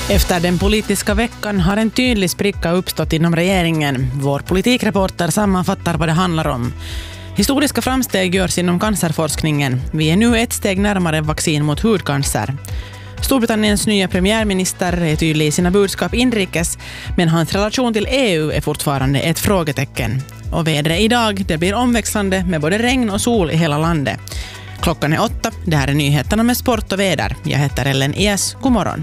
Efter den politiska veckan har en tydlig spricka uppstått inom regeringen. Vår politikreporter sammanfattar vad det handlar om. Historiska framsteg görs inom cancerforskningen. Vi är nu ett steg närmare vaccin mot hudcancer. Storbritanniens nya premiärminister är tydlig i sina budskap inrikes, men hans relation till EU är fortfarande ett frågetecken. Och vädret idag, det blir omväxlande med både regn och sol i hela landet. Klockan är 8, det här är nyheterna med sport och väder. Jag heter Ellen Ias, god morgon.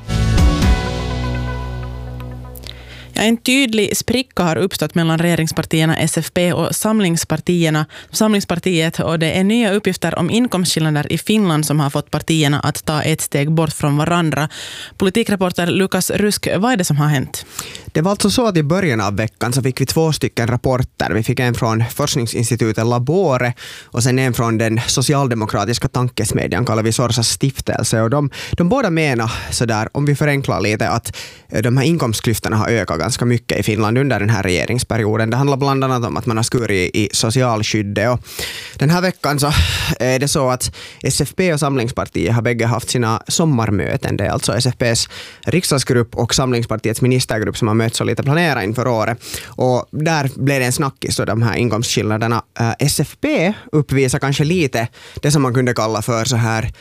En tydlig spricka har uppstått mellan regeringspartierna SFP och Samlingspartiet, och det är nya uppgifter om inkomstskillnader i Finland som har fått partierna att ta ett steg bort från varandra. Politikreporter Lukas Rusk, vad är det som har hänt? Det var alltså så att i början av veckan så fick vi 2 stycken rapporter. Vi fick en från forskningsinstitutet Labore och sen en från den socialdemokratiska tankesmedjan kallar vi Sorsas stiftelse. Och de båda menar sådär, om vi förenklar lite, att de här inkomstklyftorna har ökat ganska mycket i Finland under den här regeringsperioden. Det handlar bland annat om att man har skurit i socialskyddet. Och den här veckan så är det så att SFP och Samlingspartiet har bägge haft sina sommarmöten. Det är alltså SFPs riksdagsgrupp och Samlingspartiets ministergrupp som har mötts och lite planera inför året. Och där blev det en snackis då de här inkomstskillnaderna. SFP uppvisar kanske lite det som man kunde kalla för så här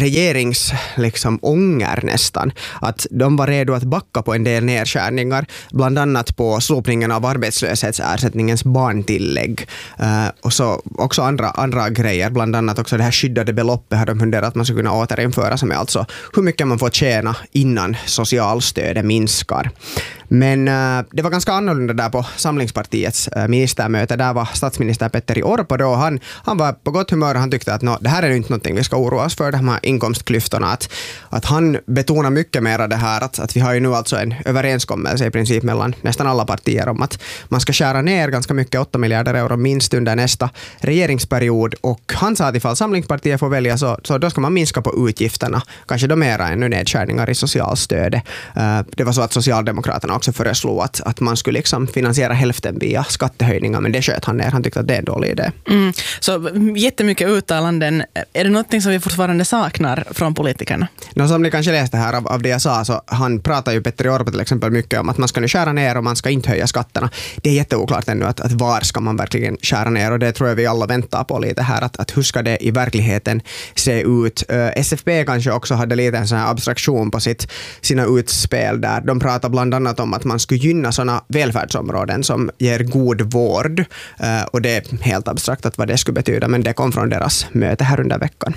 ånger nästan. Att de var redo att backa på en del nedskärningar, bland annat på slopningen av arbetslöshetsersättningens barntillägg. Och så också andra grejer, bland annat också det här skyddade beloppet har de funderat att man ska kunna återinföra, som är alltså hur mycket man får tjäna innan socialstödet minskar. Men det var ganska annorlunda där på Samlingspartiets ministermöte. Där var statsminister Petteri Orpo då. Han var på gott humör och han tyckte att det här är inte någonting vi ska oroa oss för, de här inkomstklyftorna. Att han betonar mycket mer det här att vi har ju nu alltså en överenskommelse i princip mellan nästan alla partier om att man ska skära ner ganska mycket, 8 miljarder euro minst under nästa regeringsperiod. Och han sa att ifall Samlingspartiet får välja så då ska man minska på utgifterna. Kanske då mera ännu nedskärningar i socialstödet. Det var så att Socialdemokraterna också föreslog att man skulle liksom finansiera hälften via skattehöjningar, men det sköt han ner. Han tyckte att det är en dålig idé. Så jättemycket uttalanden. Är det något som vi fortfarande saknar från politikerna? Som ni kanske läste här av det jag sa, så han pratar ju Petteri Orpo till exempel mycket om att man ska nu skära ner och man ska inte höja skatterna. Det är jätteoklart ännu att var ska man verkligen skära ner, och det tror jag vi alla väntar på lite här, att hur ska det i verkligheten se ut. SFP kanske också hade lite en sån här abstraktion på sina utspel där. De pratar bland annat om att man skulle gynna sådana välfärdsområden som ger god vård, och det är helt abstrakt att vad det skulle betyda, men det kom från deras möte här under veckan.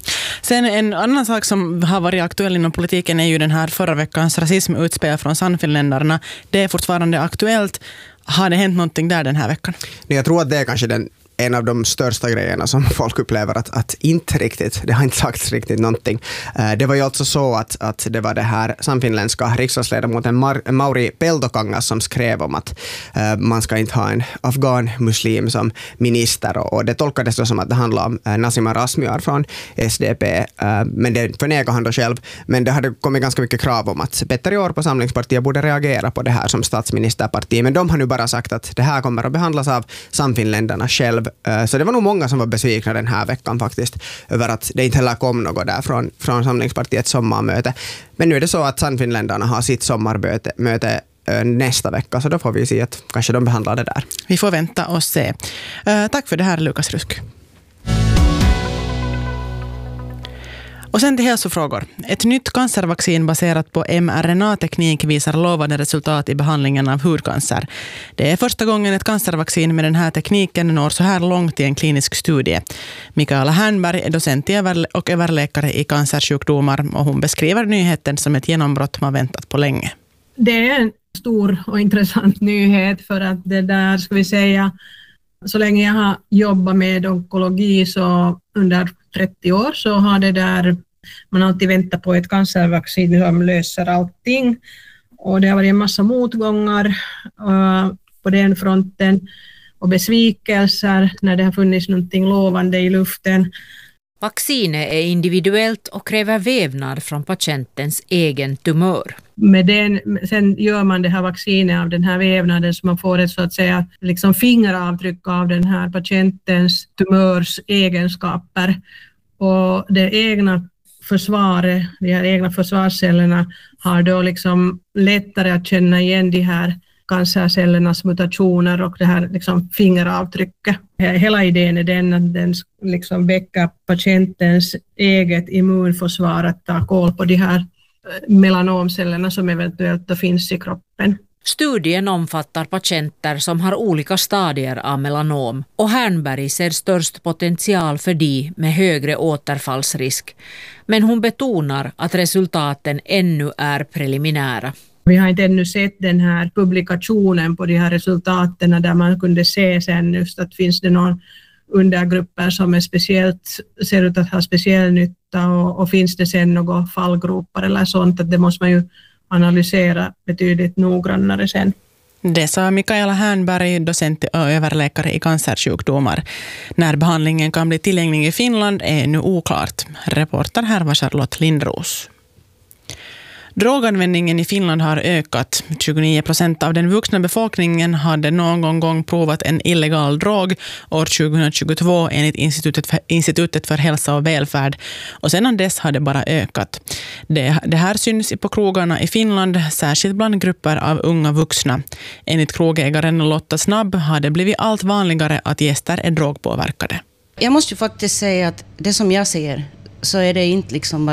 Sen en annan sak som har varit aktuell inom politiken är ju den här förra veckans rasismutspel från Sannfinländarna. Det är fortfarande aktuellt. Har det hänt någonting där den här veckan? Jag tror att det är kanske en av de största grejerna som folk upplever att inte riktigt, det har inte sagts riktigt någonting. Det var ju alltså så att det var det här samfinländska riksdagsledamoten Mauri Peltokangas som skrev om att man ska inte ha en afghan-muslim som minister, och det tolkades då som att det handlar om Nasima Razmyar från SDP, men det förnekar han då själv. Men det hade kommit ganska mycket krav om att Petteri Orpo Samlingspartiet borde reagera på det här som statsministerparti, men de har nu bara sagt att det här kommer att behandlas av samfinländarna själv. Så det var nog många som var besvikna den här veckan faktiskt över att det inte heller kom något där från Samlingspartiets sommarmöte. Men nu är det så att Sannfinländarna har sitt sommarmöte nästa vecka, så då får vi se att kanske de behandlar det där. Vi får vänta och se. Tack för det här, Lukas Rusk. Och sen till hälsofrågor. Ett nytt cancervaccin baserat på mRNA-teknik visar lovande resultat i behandlingen av hudcancer. Det är första gången ett cancervaccin med den här tekniken når så här långt i en klinisk studie. Mikaela Hernberg är docent och överläkare i cancersjukdomar, och hon beskriver nyheten som ett genombrott man väntat på länge. Det är en stor och intressant nyhet, för att det där, ska vi säga, så länge jag har jobbat med onkologi så under 30 år så har det där, man alltid väntat på ett cancervaccin som löser allting, och det har varit en massa motgångar på den fronten och besvikelser när det har funnits någonting lovande i luften. Vaccinet är individuellt och kräver vävnad från patientens egen tumör. Sen gör man det här vaccinet av den här vävnaden, så man får ett så att säga fingeravtryck av den här patientens tumörs egenskaper. Och det egna försvaret, de här egna försvarscellerna, har då liksom lättare att känna igen de här cancercellernas mutationer och det här liksom fingeravtrycket. Hela idén är den att den liksom väcker patientens eget immunförsvar att ta koll på de här melanomcellerna som eventuellt finns i kroppen. Studien omfattar patienter som har olika stadier av melanom och Hernberg ser störst potential för de med högre återfallsrisk. Men hon betonar att resultaten ännu är preliminära. Vi har inte ännu sett den här publikationen på de här resultaten där man kunde se sen just att finns det någon undergrupper som är ser ut att ha speciell nytta och finns det sen några fallgropar eller sånt, att det måste man ju analysera betydligt noggrannare sen. Det sa Mikaela Hernberg, docent och överläkare i cancersjukdomar. När behandlingen kan bli tillgänglig i Finland är nu oklart. Reporter här var Charlotte Lindros. Droganvändningen i Finland har ökat. 29% av den vuxna befolkningen hade någon gång provat en illegal drog år 2022 enligt Institutet för hälsa och välfärd. Och sedan dess har det bara ökat. Det här syns på krogarna i Finland, särskilt bland grupper av unga vuxna. Enligt krogägaren Lotta Snabb har det blivit allt vanligare att gäster är drogpåverkade. Jag måste ju faktiskt säga att det som jag ser så är det inte liksom bara